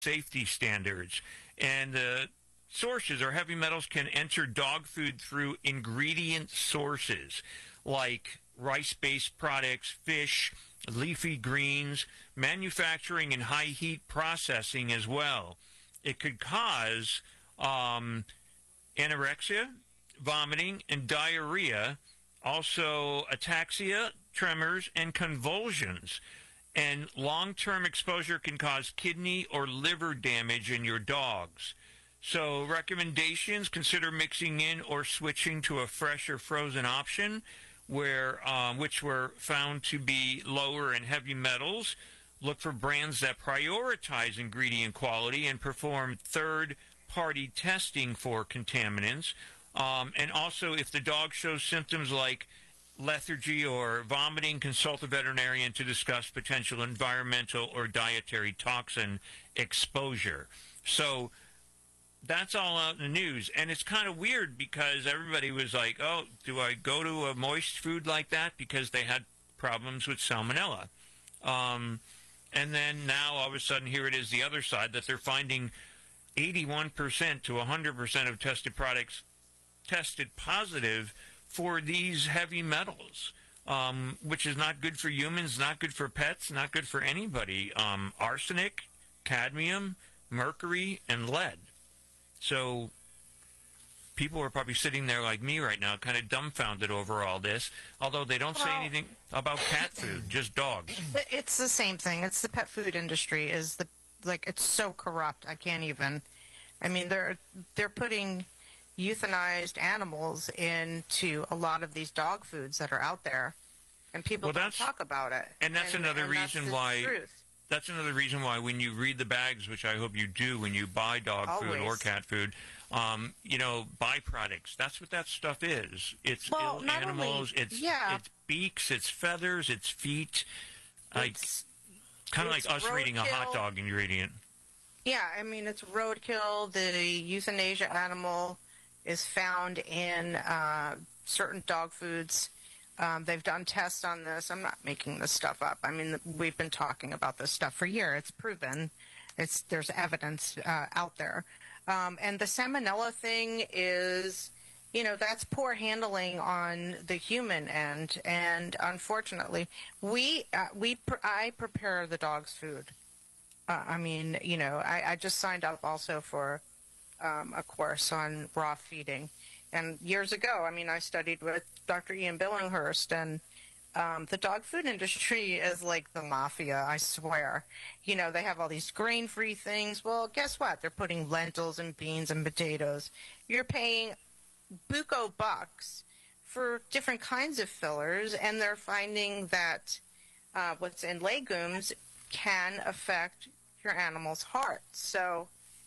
safety standards. And the sources or heavy metals can enter dog food through ingredient sources like rice-based products, fish, leafy greens, manufacturing and high heat processing as well. It could cause anorexia, vomiting, and diarrhea, also ataxia, tremors, and convulsions. And long-term exposure can cause kidney or liver damage in your dogs. So recommendations, consider mixing in or switching to a fresh or frozen option which were found to be lower in heavy metals. Look for brands that prioritize ingredient quality and perform third-party testing for contaminants. And also, if the dog shows symptoms like lethargy or vomiting, consult a veterinarian to discuss potential environmental or dietary toxin exposure. So that's all out in the news. And it's kind of weird because everybody was like, oh, do I go to a moist food like that? Because they had problems with salmonella. And then now all of a sudden here it is the other side that they're finding 81% to 100% of tested products tested positive for these heavy metals, which is not good for humans, not good for pets, not good for anybody. Arsenic, cadmium, mercury, and lead. So people are probably sitting there like me right now, kind of dumbfounded over all this, although they don't say anything about cat food, just dogs. It's the same thing. It's the pet food industry it's so corrupt. I can't even. I mean, they're putting euthanized animals into a lot of these dog foods that are out there, and people don't talk about it. And that's another reason why. That's another reason why when you read the bags, which I hope you do when you buy dog food or cat food, byproducts. That's what that stuff is. It's ill animals. It's beaks. It's feathers. It's feet. Kind of like us reading a hot dog ingredient. Yeah, I mean it's roadkill. The euthanasia animal is found in certain dog foods. They've done tests on this. I'm not making this stuff up. I mean, we've been talking about this stuff for years. It's proven. There's evidence out there. And the salmonella thing is, that's poor handling on the human end. And unfortunately, I prepare the dog's food. I just signed up also for a course on raw feeding. And years ago, I studied with Dr. Ian Billinghurst, and the dog food industry is like the mafia, I swear. They have all these grain-free things. Well, guess what? They're putting lentils and beans and potatoes. You're paying buco bucks for different kinds of fillers, and they're finding that what's in legumes can affect your animal's heart. So,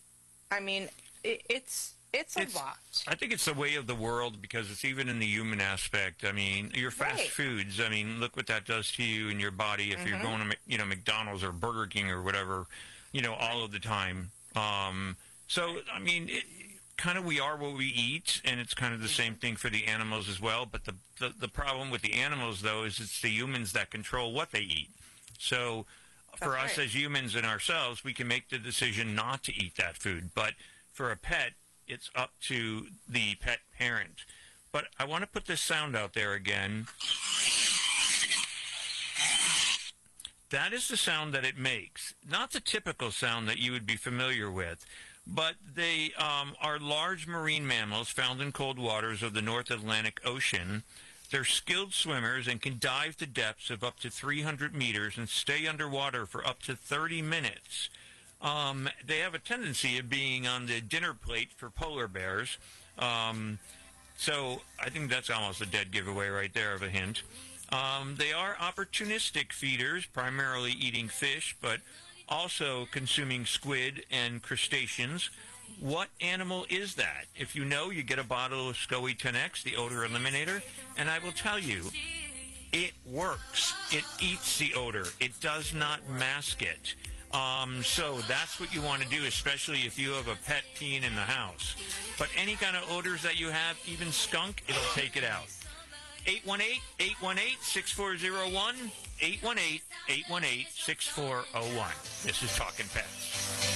it's a lot. I think it's the way of the world because it's even in the human aspect. Your fast foods, look what that does to you and your body if you're going to, McDonald's or Burger King or whatever, all of the time. Kind of we are what we eat, and it's kind of the same thing for the animals as well. But the problem with the animals, though, is it's the humans that control what they eat. So for us as humans and ourselves, we can make the decision not to eat that food. But for a pet, it's up to the pet parent. But I want to put this sound out there again. That is the sound that it makes. Not the typical sound that you would be familiar with. But they are large marine mammals found in cold waters of the North Atlantic Ocean. They're skilled swimmers and can dive to depths of up to 300 meters and stay underwater for up to 30 minutes. They have a tendency of being on the dinner plate for polar bears. So I think that's almost a dead giveaway right there of a hint. They are opportunistic feeders, primarily eating fish, but also consuming squid and crustaceans. What animal is that? If you know, you get a bottle of SCOE 10X, the odor eliminator, and I will tell you, it works. It eats the odor. It does not mask it. So that's what you want to do, especially if you have a pet peeing in the house. But any kind of odors that you have, even skunk, it'll take it out. 818-818-6401, 818-818-6401. This is Talking Pets.